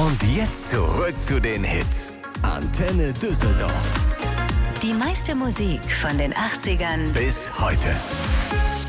Und jetzt zurück zu den Hits. Antenne Düsseldorf. Die meiste Musik von den 80ern Bis heute.